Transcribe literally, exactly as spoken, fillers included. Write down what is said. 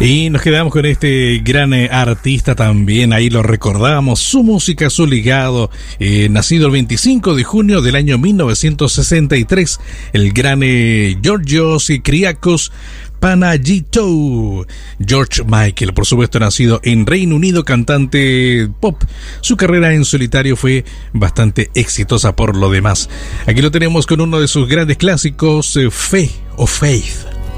Y nos quedamos con este gran eh, artista también, ahí lo recordamos, su música, su legado, eh, nacido el veinticinco de junio del año mil novecientos sesenta y tres, el gran eh, Georgios Kyriakos Panagiottou. George Michael, por supuesto, nacido en Reino Unido, cantante pop. Su carrera en solitario fue bastante exitosa por lo demás. Aquí lo tenemos con uno de sus grandes clásicos, eh, Fe o Faith.